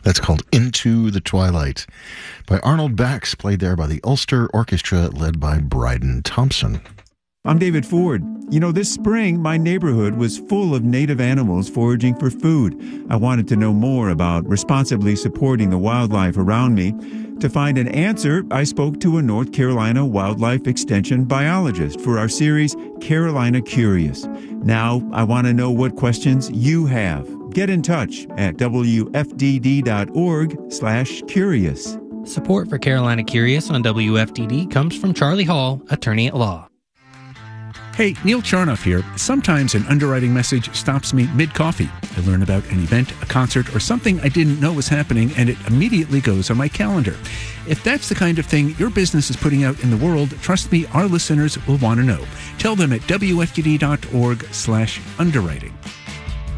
That's called Into the Twilight by Arnold Bax, played there by the Ulster Orchestra, led by Bryden Thompson. I'm David Ford. You know, this spring, my neighborhood was full of native animals foraging for food. I wanted to know more about responsibly supporting the wildlife around me. To find an answer, I spoke to a North Carolina wildlife extension biologist for our series, Carolina Curious. Now, I want to know what questions you have. Get in touch at wfdd.org/curious. Support for Carolina Curious on WFDD comes from Charlie Hall, attorney at law. Hey, Neil Charnoff here. Sometimes an underwriting message stops me mid-coffee. I learn about an event, a concert, or something I didn't know was happening, and it immediately goes on my calendar. If that's the kind of thing your business is putting out in the world, trust me, our listeners will want to know. Tell them at wfdd.org/underwriting.